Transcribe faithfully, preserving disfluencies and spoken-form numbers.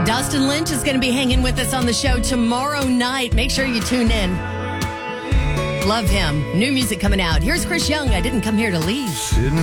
Dustin Lynch is going to be hanging with us on the show tomorrow night. Make sure you tune in. Love him. New music coming out. Here's Chris Young. I didn't come here to leave. Sitting